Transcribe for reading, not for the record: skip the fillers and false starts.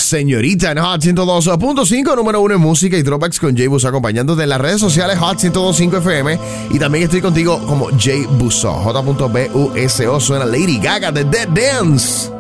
Señorita en Hot 102.5, número 1 en música y throwbacks con Jay Busso, acompañándote en las redes sociales Hot 102.5 FM. Y también estoy contigo como Jay Busso. J.Buso. Suena Lady Gaga de Dead Dance.